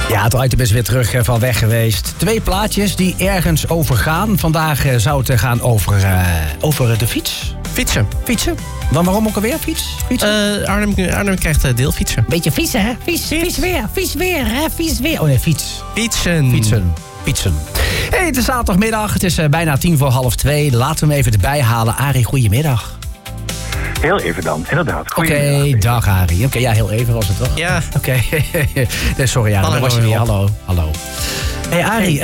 Ja, het item is weer terug van weg geweest. 2 plaatjes die ergens over gaan. Vandaag zou het gaan over de fiets. Fietsen? Waarom ook alweer fietsen? Arnhem krijgt deelfietsen. Beetje fietsen, hè? Fiets weer. Oh nee, fiets. Fietsen. Hey, het is zaterdagmiddag. Het is bijna 1:45. Laten we hem even erbij halen. Arie, goedemiddag. Heel even dan, inderdaad. Oké, dag Arie. Oké, ja, heel even was het toch? Ja. Oké. Nee, sorry, Arie, daar was je weer. Hallo. Hey Arie,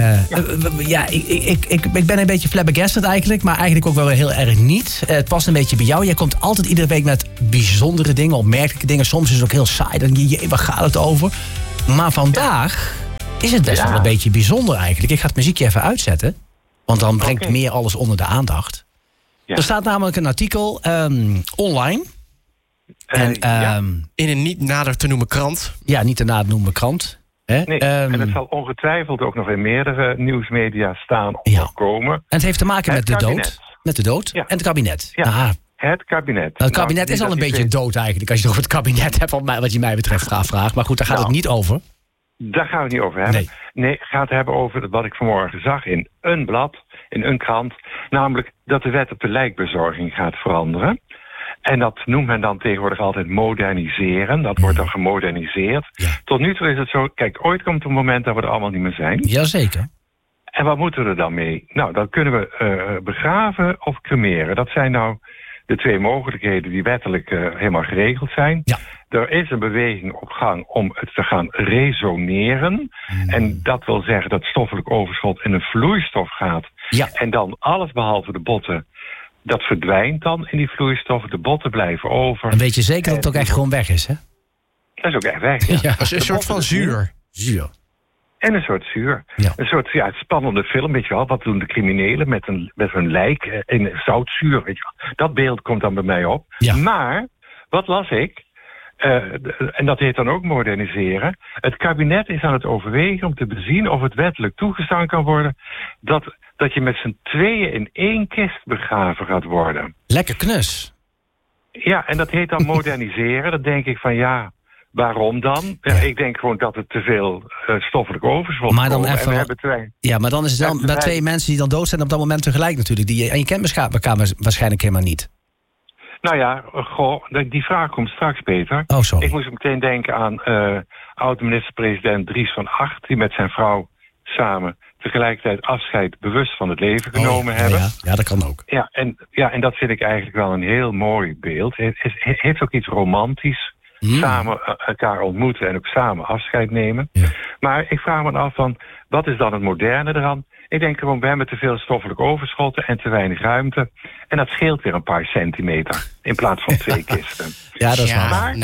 ik ben een beetje flabbergasted eigenlijk, maar eigenlijk ook wel heel erg niet. Het past een beetje bij jou. Jij komt altijd iedere week met bijzondere dingen, opmerkelijke dingen. Soms is het ook heel saai, dan waar gaat het over? Maar vandaag is het best wel een beetje bijzonder eigenlijk. Ik ga het muziekje even uitzetten, want dan brengt meer alles onder de aandacht. Ja. Er staat namelijk een artikel online. In een niet nader te noemen krant. Ja, niet te nader te noemen krant. Nee, en het zal ongetwijfeld ook nog in meerdere nieuwsmedia staan of komen. En het heeft te maken met de dood. Met de dood en het kabinet. Ja, het kabinet. Het kabinet is al een beetje dood eigenlijk. Als je het over het kabinet hebt, wat je mij betreft vraagt. Maar goed, daar gaat het niet over. Daar gaan we het niet over hebben. Nee, het gaat hebben over wat ik vanmorgen zag in een blad, in een krant. Namelijk dat de wet op de lijkbezorging gaat veranderen. En dat noemt men dan tegenwoordig altijd moderniseren. Dat wordt dan gemoderniseerd. Ja. Tot nu toe is het zo, kijk, ooit komt een moment dat we er allemaal niet meer zijn. Jazeker. En wat moeten we er dan mee? Nou, dan kunnen we begraven of cremeren. Dat zijn nou de 2 mogelijkheden die wettelijk helemaal geregeld zijn. Ja. Er is een beweging op gang om het te gaan resoneren. En dat wil zeggen dat stoffelijk overschot in een vloeistof gaat. Ja. En dan alles behalve de botten, dat verdwijnt dan in die vloeistoffen. De botten blijven over. En weet je zeker dat het ook echt gewoon weg is, hè? Dat is ook echt weg, ja. Dat is een soort van zuur. En een soort zuur. Ja. Een soort spannende film, weet je wel. Wat doen de criminelen met hun lijk in zoutzuur, weet je wel. Dat beeld komt dan bij mij op. Ja. Maar, wat las ik? En dat heet dan ook moderniseren. Het kabinet is aan het overwegen om te bezien of het wettelijk toegestaan kan worden dat je met z'n tweeën in 1 kist begraven gaat worden. Lekker knus. Ja, en dat heet dan moderniseren. Dan denk ik van waarom dan? Ja. Ik denk gewoon dat het te veel stoffelijk overschot maar dan komen. Even, en we hebben 2. Ja, maar dan is het dan 2 mensen die dan dood zijn op dat moment tegelijk natuurlijk. En je kent elkaar waarschijnlijk helemaal niet. Nou ja, die vraag komt straks, Peter. Oh, sorry. Ik moest meteen denken aan oud-minister-president Dries van Agt, die met zijn vrouw samen tegelijkertijd afscheid bewust van het leven genomen hebben. Ja, dat kan ook. En dat vind ik eigenlijk wel een heel mooi beeld. Het heeft ook iets romantisch. Samen elkaar ontmoeten en ook samen afscheid nemen. Ja. Maar ik vraag me af van, wat is dan het moderne eraan? Ik denk gewoon, we hebben te veel stoffelijk overschotten en te weinig ruimte. En dat scheelt weer een paar centimeter in plaats van 2 kisten. Ja, dat is waar.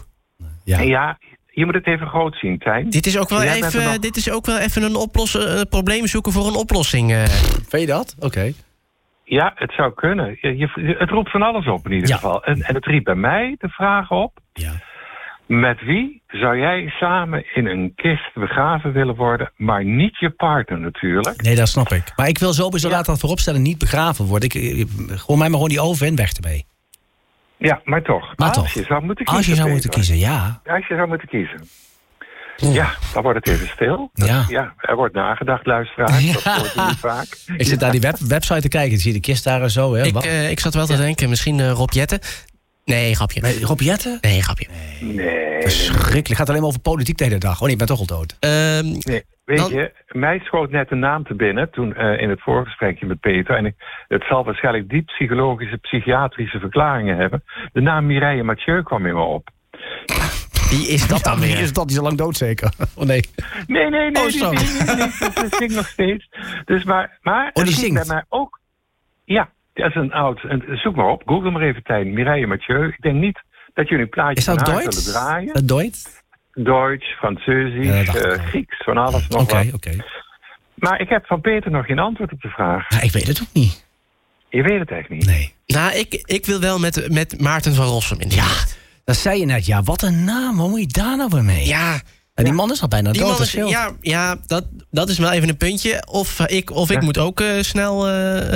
Ja, je moet het even groot zien, Tijn. Dit is ook wel even een probleem zoeken voor een oplossing. Vind je dat? Oké. Ja, het zou kunnen. Het roept van alles op in ieder geval. En het riep bij mij de vraag op. Ja. Met wie zou jij samen in een kist begraven willen worden, maar niet je partner natuurlijk? Nee, dat snap ik. Maar ik wil sowieso laten dat vooropstellen, niet begraven worden. Gewoon mij maar gewoon die oven in weg ermee. Ja, maar toch. Als je zou moeten kiezen. Als je zou moeten kiezen, ja. Als je zou moeten kiezen. Ja, dan wordt het even stil. Ja, er wordt nagedacht, luisteraars. Ja. Dat hoort je niet vaak. Ik zit naar die website te kijken. Zie je de kist daar en zo. Hè? Ik zat wel te denken, misschien Rob Jetten. Nee, grapje. Nee, Rob Jetten? Nee, grapje. Nee. Verschrikkelijk. Gaat alleen maar over politiek de hele dag. Oh nee, ik ben toch al dood. Nee, weet je, mij schoot net een naam te binnen toen in het voorgesprekje met Peter. En het zal waarschijnlijk diep psychologische, psychiatrische verklaringen hebben. De naam Mireille Mathieu kwam in me op. Wie is dat dan weer? Wie is dat? Die is al lang dood zeker? Oh nee. Nee. Dat zingt nog steeds. Dus maar die zingt bij mij ook. Ja, dat is een oud. Zoek maar op. Google maar even Tijn. Mireille Mathieu. Ik denk niet dat jullie een plaatje van haar zullen draaien. Is dat Duits? Duits, Fransezisch, Grieks, van alles nog wat. Oké. Maar ik heb van Peter nog geen antwoord op de vraag. Ja, ik weet het ook niet. Je weet het echt niet? Nee. Nou, ik wil wel met Maarten van Rossum in de jeugd. Dat zei je net. Ja, wat een naam. Wat moet je daar nou weer mee? Ja. En die man is al bijna dood. Ja, dat is wel even een puntje. Of ik moet ook snel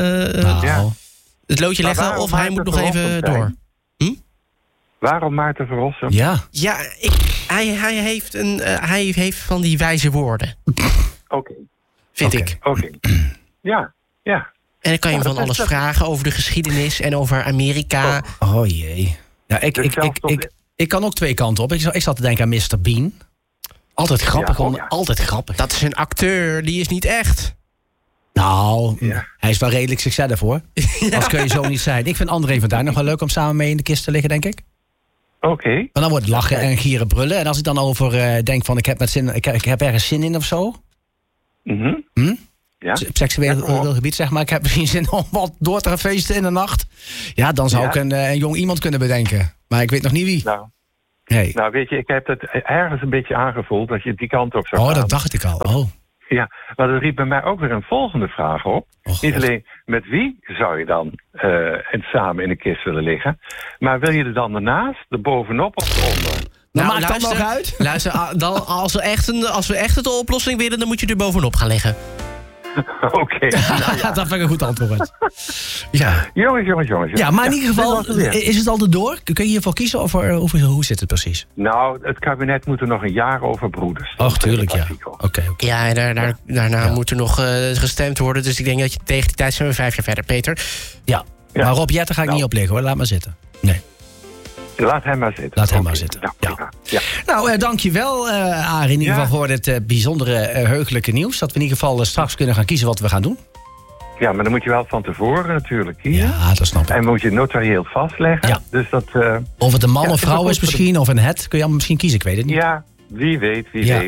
het loodje leggen. Of hij moet nog even door. Waarom Maarten van Rossum? Ja. Ja, hij heeft van die wijze woorden. Oké. Vind ik. Oké. Ja. En dan kan je hem van alles vragen over de geschiedenis en over Amerika. Oh jee. Ja, ik kan ook twee kanten op. Ik zat te denken aan Mr. Bean. Altijd grappig, altijd grappig. Dat is een acteur, die is niet echt. Nou, hij is wel redelijk zichzelf hoor. Dat kun je zo niet zijn. Ik vind André van Duin nog wel leuk om samen mee in de kist te liggen, denk ik. Oké. Maar dan wordt het lachen en gieren brullen. En als ik dan over denk van ik heb ergens zin in of zo. Ja. Op seksueel gebied, zeg maar. Ik heb misschien zin om wat door te feesten in de nacht. Ja, dan zou ik een jong iemand kunnen bedenken. Maar ik weet nog niet wie. Nou, weet je, ik heb het ergens een beetje aangevoeld dat je die kant op zou gaan. Dat dacht ik al. Oh. Ja, maar dat riep bij mij ook weer een volgende vraag op. Niet alleen met wie zou je dan samen in de kist willen liggen, maar wil je er dan ernaast, er bovenop of eronder? Maakt dat nog uit? Luister, als we echt de oplossing willen, dan moet je er bovenop gaan liggen. Oké. Dat vind ik een goed antwoord. Ja. Jongens. Ja, maar in ieder geval, is het al erdoor? Kun je hiervoor kiezen of hoe zit het precies? Nou, het kabinet moet er nog een jaar over broeden. Tuurlijk, ja. Oké. Ja, en daarna moet er nog gestemd worden. Dus ik denk dat je tegen die tijd zijn we 5 jaar verder, Peter. Ja. Maar Rob Jetten ga ik niet op liggen hoor. Laat maar zitten. Nee. Laat hem maar zitten. Ja. Nou, dankjewel Arie in ieder geval voor dit bijzondere heugelijke nieuws. Dat we in ieder geval straks kunnen gaan kiezen wat we gaan doen. Ja, maar dan moet je wel van tevoren natuurlijk kiezen. Ja, dat snap ik. En moet je notarieel vastleggen. Ja. Dus dat, of het een man of vrouw is misschien, of een het. Kun je allemaal misschien kiezen, ik weet het niet. Ja, wie weet.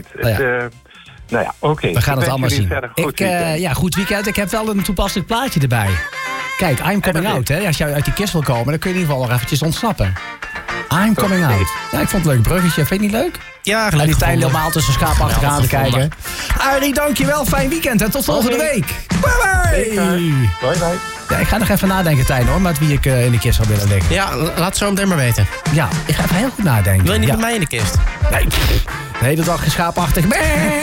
Oké. We gaan het allemaal zien. Goed weekend. Ik heb wel een toepasselijk plaatje erbij. Kijk, I'm coming out. Hè. Als je uit die kist wil komen, dan kun je in ieder geval nog eventjes ontsnappen. I'm coming out. Ja, ik vond het een leuk bruggetje. Vind je niet leuk? Ja, gelijk. Die Tijn helemaal tussen schaapachtig aan te kijken. Arie, dankjewel. Fijn weekend en tot volgende week. Bye. Ja, ik ga nog even nadenken, Tijn, hoor, met wie ik in de kist zou willen liggen. Ja, laat het zo meteen maar weten. Ja, ik ga even heel goed nadenken. Wil je niet met mij in de kist? Nee, de hele dag schaapachtig.